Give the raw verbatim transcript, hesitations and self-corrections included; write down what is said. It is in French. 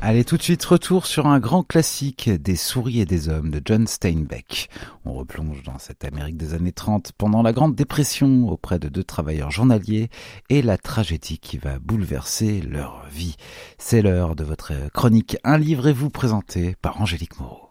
Allez, tout de suite, retour sur un grand classique des souris et des hommes de John Steinbeck. On replonge dans cette Amérique des années trente pendant la Grande Dépression auprès de deux travailleurs journaliers et la tragédie qui va bouleverser leur vie. C'est l'heure de votre chronique Un livre et vous présenté par Angélique Moreau.